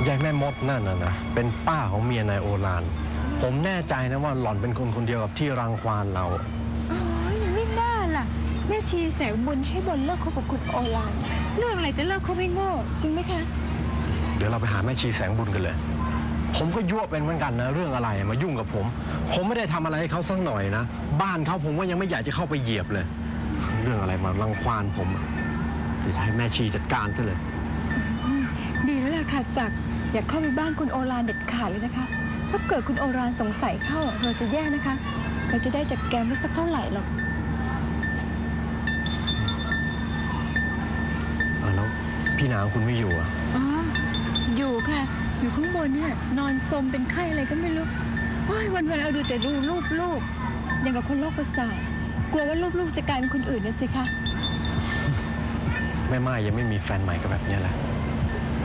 ยายแม่มดนั่นนะเป็นป้าของเมียนายโอรานผมแน่ใจนะว่าหล่อนเป็นคนเดียวกับที่รังควานเราอ๋อไม่น่าล่ะแม่ชีแสงบุญให้บนเลิกคบกับคุณโอรานเรื่องอะไรจะเลิกคบให้โง่จริงไหมคะเดี๋ยวเราไปหาแม่ชีแสงบุญกันเลยผมก็ยั่วเป็นเหมือนกันนะเรื่องอะไรมายุ่งกับผมไม่ได้ทำอะไรให้เขาสักหน่อยนะบ้านเขาผมก็ยังไม่อยากจะเข้าไปเหยียบเลยเรื่องอะไรมารังควานผมจะให้แม่ชีจัดการซะเลยดีแล้วล่ะค่ะศักดิ์อย่าเข้าไปบ้านคุณโอรานเด็ดขาดเลยนะคะถ้าเกิดคุณโอรานสงสัยเข้าเราจะแย่นะคะเราจะได้จัดแกไม่สักเท่าไหร่หรอกแล้วพี่นางคุณไม่อยู่อ่ะอ๋ออยู่ค่ะอยู่ข้างบนเนี่ยนอนสมเป็นไข้อะไรก็ไม่รู้วันเอาดูแต่ดูรูปอย่างกับคนโรคประสาทกลัวว่าลูกจะกลายเป็นคนอื่นนะสิคะแม่ม่ายยังไม่มีแฟนใหม่ก็แบบนี้แหละ